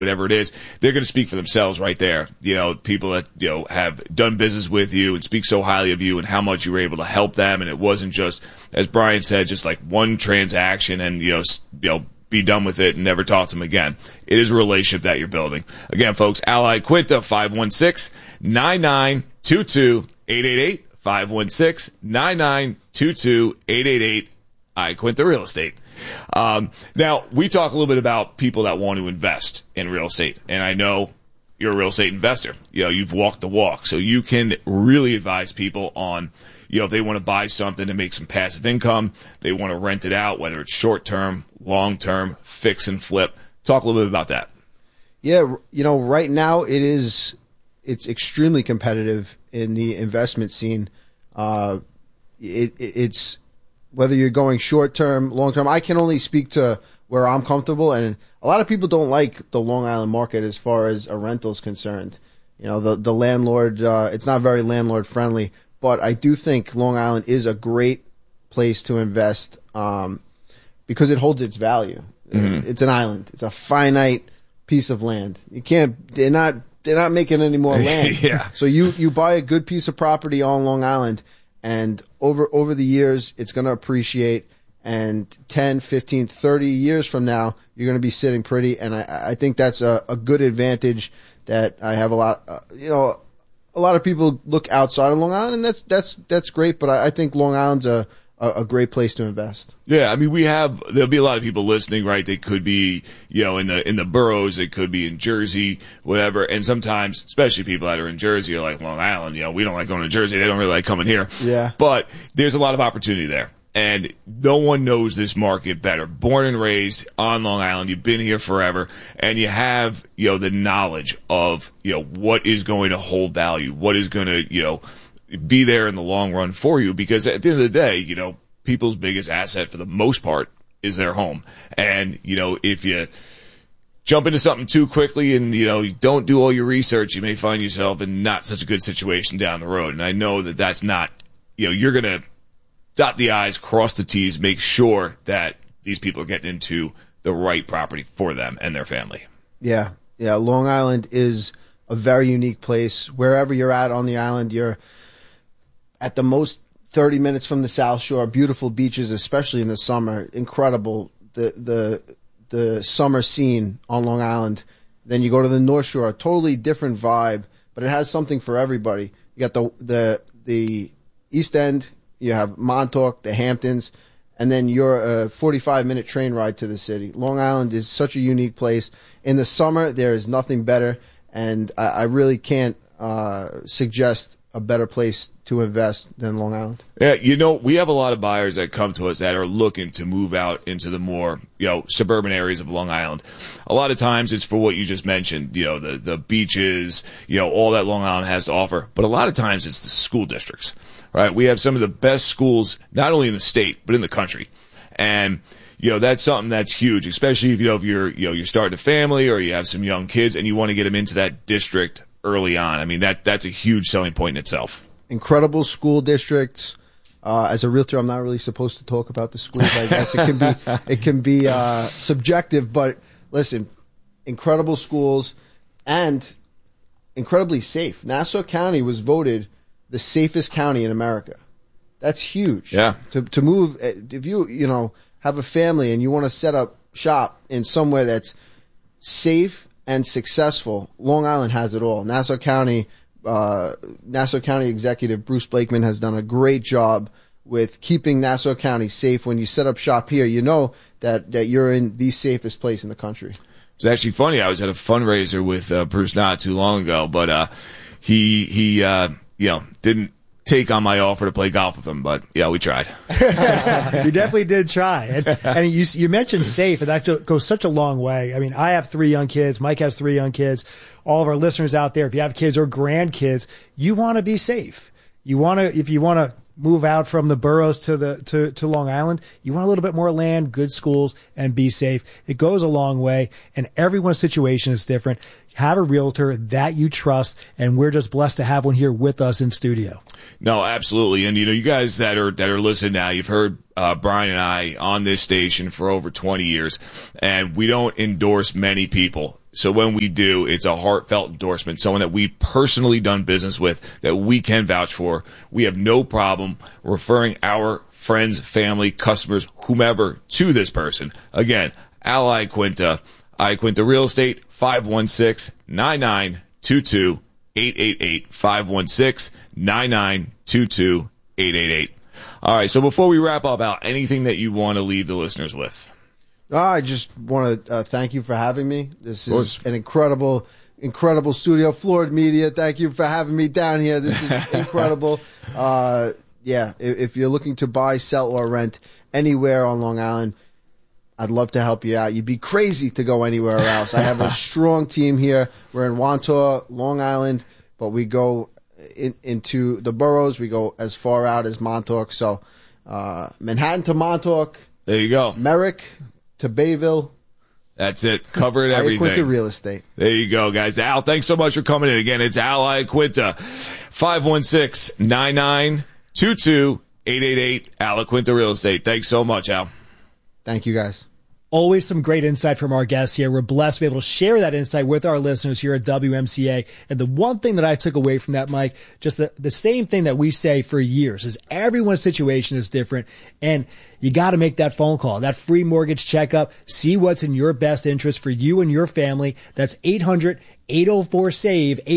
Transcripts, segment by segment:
whatever it is, they're going to speak for themselves right there. People that, have done business with you and speak so highly of you and how much you were able to help them. And it wasn't just, as Brian said, just like one transaction and, be done with it and never talk to them again. It is a relationship that you're building. Again, folks, Ally Quinta, 516-992-2888, 516-992-2888, Quinta Real Estate. Now, we talk a little bit about people that want to invest in real estate, and I know you're a real estate investor. You've walked the walk, so you can really advise people on, if they want to buy something to make some passive income, they want to rent it out, whether it's short-term, long-term, fix and flip. Talk a little bit about that. Yeah, right now it's extremely competitive in the investment scene. It's whether you're going short-term, long-term. I can only speak to where I'm comfortable, and a lot of people don't like the Long Island market as far as a rental is concerned. The landlord, it's not very landlord-friendly, but I do think Long Island is a great place to invest because it holds its value. Mm-hmm. It's an island. It's a finite piece of land. They're not making any more land. Yeah. So you buy a good piece of property on Long Island, and over the years, it's going to appreciate. And 10, 15, 30 years from now, you're going to be sitting pretty. And I think that's a good advantage that I have a lot. A lot of people look outside of Long Island, and that's great. But I think Long Island's a great place to invest. Yeah, I mean, there'll be a lot of people listening, right? They could be, in the boroughs, they could be in Jersey, whatever. And sometimes, especially people that are in Jersey are like Long Island, we don't like going to Jersey. They don't really like coming here. Yeah. But there's a lot of opportunity there. And no one knows this market better. Born and raised on Long Island, you've been here forever, and you have, the knowledge of, what is going to hold value, what is going to, be there in the long run for you. Because at the end of the day, people's biggest asset for the most part is their home. And, if you jump into something too quickly and, you don't do all your research, you may find yourself in not such a good situation down the road. And I know that that's not, you're going to dot the I's, cross the T's, make sure that these people are getting into the right property for them and their family. Yeah. Yeah. Long Island is a very unique place. Wherever you're at on the island, you're at the most 30 minutes from the South Shore. Beautiful beaches, especially in the summer. Incredible. The summer scene on Long Island. Then you go to the North Shore, a totally different vibe, but it has something for everybody. You got the East End, you have Montauk, the Hamptons, and then you're a 45-minute train ride to the city. Long Island is such a unique place. In the summer, there is nothing better, and I really can't suggest a better place to invest than Long Island. Yeah, we have a lot of buyers that come to us that are looking to move out into the more, suburban areas of Long Island. A lot of times it's for what you just mentioned, the beaches, all that Long Island has to offer. But a lot of times it's the school districts, right? We have some of the best schools, not only in the state, but in the country. And, that's something that's huge, especially if, if you're starting a family or you have some young kids and you want to get them into that district early on. I mean, that's a huge selling point in itself. Incredible school districts. As a realtor, I'm not really supposed to talk about the schools. I guess it can be subjective, but listen, incredible schools and incredibly safe. Nassau County was voted the safest county in America. That's huge. Yeah. To move, if you have a family and you want to set up shop in somewhere that's safe and successful, Long Island has it all. Nassau County executive Bruce Blakeman has done a great job with keeping Nassau County safe. When you set up shop here, you know that you're in the safest place in the country. It's actually funny. I was at a fundraiser with Bruce not too long ago, but he didn't take on my offer to play golf with him, but yeah, we tried. You definitely did try. And you mentioned safe, and that goes such a long way. I mean, I have 3 young kids. Mike has 3 young kids. All of our listeners out there, if you have kids or grandkids, you want to be safe. If you want to move out from the boroughs to Long Island, you want a little bit more land, good schools, and be safe. It goes a long way, and everyone's situation is different. Have a realtor that you trust, and we're just blessed to have one here with us in studio. No, absolutely. And, you guys that are listening now, you've heard Brian and I on this station for over 20 years, and we don't endorse many people So when we do, it's a heartfelt endorsement, someone that we've personally done business with, that we can vouch for. We have no problem referring our friends, family, customers, whomever to this person. Again, Al Iaquinta, Iaquinta Real Estate, 516-9922-888, 516-9922-888. All right, so before we wrap up, Al, anything that you want to leave the listeners with? I just want to thank you for having me. This is an incredible studio. Floored Media, thank you for having me down here. This is incredible. If you're looking to buy, sell, or rent anywhere on Long Island, I'd love to help you out. You'd be crazy to go anywhere else. I have a strong team here. We're in Wantagh, Long Island, but we go into the boroughs. We go as far out as Montauk. So Manhattan to Montauk. There you go. Merrick to Bayville. That's it. Covered everything. Iaquinta Real Estate. There you go, guys. Al, thanks so much for coming in. Again, it's Al Iaquinta. 516-9922-888. Al Iaquinta Real Estate. Thanks so much, Al. Thank you, guys. Always some great insight from our guests here. We're blessed to be able to share that insight with our listeners here at WMCA. And the one thing that I took away from that, Mike, just the same thing that we say for years is everyone's situation is different. And you got to make that phone call, that free mortgage checkup, see what's in your best interest for you and your family. That's 800-804-SAVE,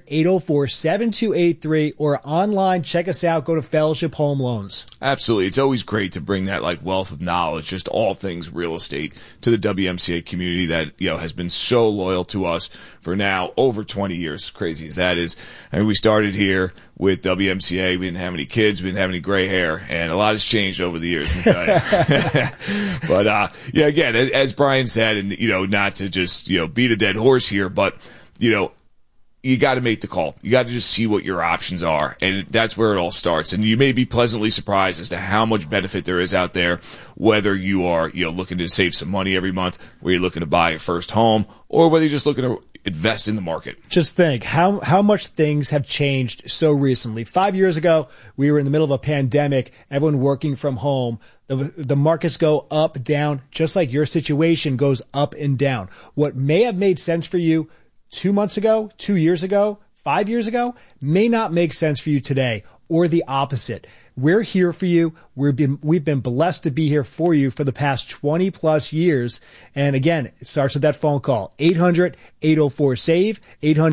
800-804-7283, or online. Check us out. Go to Fellowship Home Loans. Absolutely. It's always great to bring that wealth of knowledge, just all things real estate, to the WMCA community that, has been so loyal to us for now over 20 years. As crazy as that is. I mean, we started here with WMCA. We didn't have any kids. We didn't have any gray hair, and a lot has changed over the years, let me tell you. But, again, as Brian said, and, not to just, beat a dead horse here, but, you got to make the call. You got to just see what your options are, and that's where it all starts. And you may be pleasantly surprised as to how much benefit there is out there, whether you are, looking to save some money every month, whether you're looking to buy a first home, or whether you're just looking to invest in the market. Just think how much things have changed so recently. 5 years ago, we were in the middle of a pandemic, everyone working from home. The markets go up, down, just like your situation goes up and down. What may have made sense for you 2 months ago, 2 years ago, 5 years ago, may not make sense for you today, or the opposite. We're here for you. We've been blessed to be here for you for the past 20 plus years. And again, it starts with that phone call, 800-804-SAVE,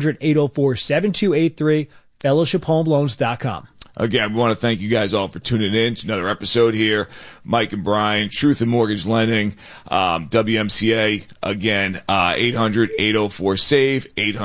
800-804-7283, fellowshiphomeloans.com. Again, we want to thank you guys all for tuning in to another episode here. Mike and Brian, Truth in Mortgage Lending, WMCA, again, 800-804-SAVE,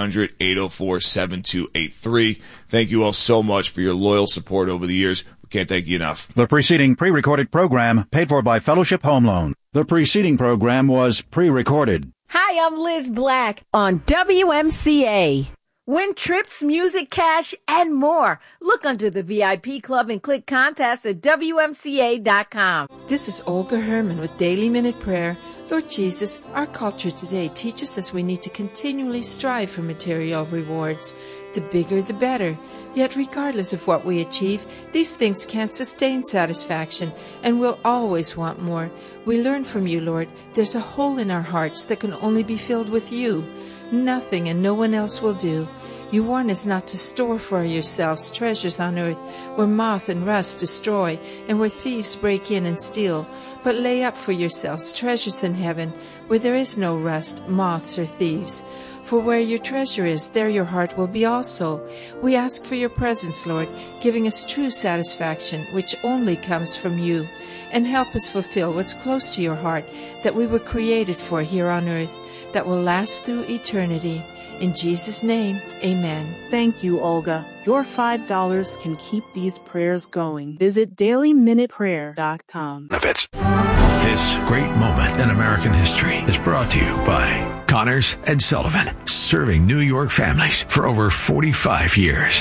800-804-7283. Thank you all so much for your loyal support over the years. We can't thank you enough. The preceding pre-recorded program paid for by Fellowship Home Loan. The preceding program was pre-recorded. Hi, I'm Liz Black on WMCA. Win trips, music, cash, and more. Look under the VIP Club and click contest at WMCA.com. This is Olga Herman with Daily Minute Prayer. Lord Jesus, our culture today teaches us we need to continually strive for material rewards. The bigger, the better. Yet regardless of what we achieve, these things can't sustain satisfaction, and we'll always want more. We learn from you, Lord. There's a hole in our hearts that can only be filled with you. Nothing and no one else will do. You warn us not to store for yourselves treasures on earth where moth and rust destroy and where thieves break in and steal, but lay up for yourselves treasures in heaven where there is no rust, moths, or thieves. For where your treasure is, there your heart will be also. We ask for your presence, Lord, giving us true satisfaction, which only comes from you, and help us fulfill what's close to your heart that we were created for here on earth, that will last through eternity. In Jesus' name, amen. Thank you, Olga. Your $5 can keep these prayers going. Visit dailyminuteprayer.com. This great moment in American history is brought to you by Connors and Sullivan, serving New York families for over 45 years.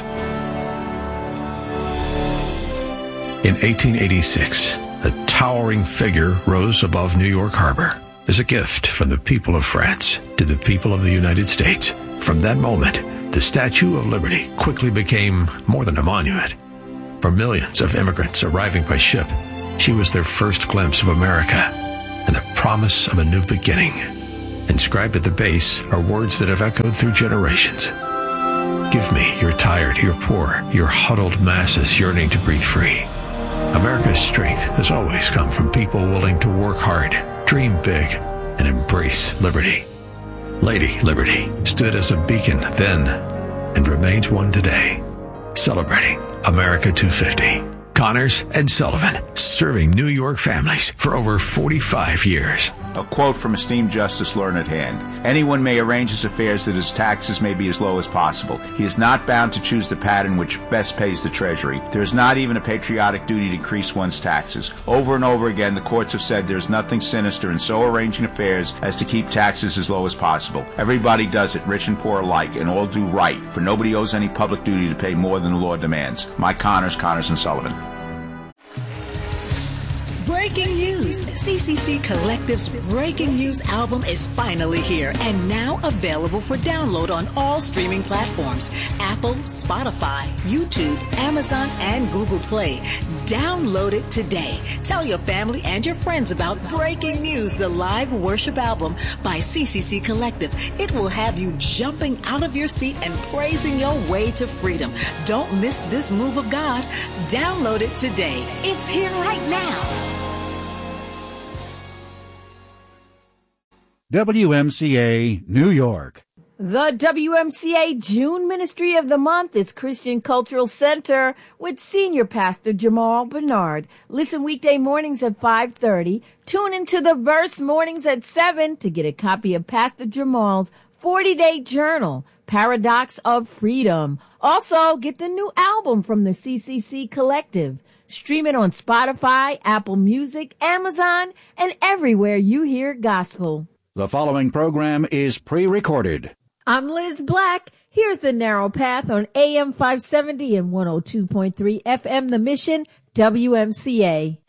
In 1886, a towering figure rose above New York Harbor as a gift from the people of France to the people of the United States. From that moment, the Statue of Liberty quickly became more than a monument. For millions of immigrants arriving by ship, she was their first glimpse of America and the promise of a new beginning. Inscribed at the base are words that have echoed through generations. Give me your tired, your poor, your huddled masses yearning to breathe free. America's strength has always come from people willing to work hard, dream big, and embrace liberty. Lady Liberty stood as a beacon then and remains one today. Celebrating America 250. Connors and Sullivan, serving New York families for over 45 years. A quote from esteemed Justice Learned Hand. Anyone may arrange his affairs that his taxes may be as low as possible. He is not bound to choose the pattern which best pays the Treasury. There is not even a patriotic duty to increase one's taxes. Over and over again, the courts have said there is nothing sinister in so arranging affairs as to keep taxes as low as possible. Everybody does it, rich and poor alike, and all do right, for nobody owes any public duty to pay more than the law demands. Mike Connors, Connors and Sullivan. Breaking news. CCC Collective's Breaking News album is finally here and now available for download on all streaming platforms: Apple, Spotify, YouTube, Amazon, and Google Play. Download it today. Tell your family and your friends about Breaking News, the live worship album by CCC Collective. It will have you jumping out of your seat and praising your way to freedom. Don't miss this move of God. Download it today. It's here right now. WMCA, New York. The WMCA June Ministry of the Month is Christian Cultural Center with Senior Pastor Jamal Bernard. Listen weekday mornings at 5:30. Tune into the Verse mornings at 7 to get a copy of Pastor Jamal's 40-day journal, Paradox of Freedom. Also, get the new album from the CCC Collective. Stream it on Spotify, Apple Music, Amazon, and everywhere you hear gospel. The following program is pre-recorded. I'm Liz Black. Here's The Narrow Path on AM 570 and 102.3 FM The Mission, WMCA.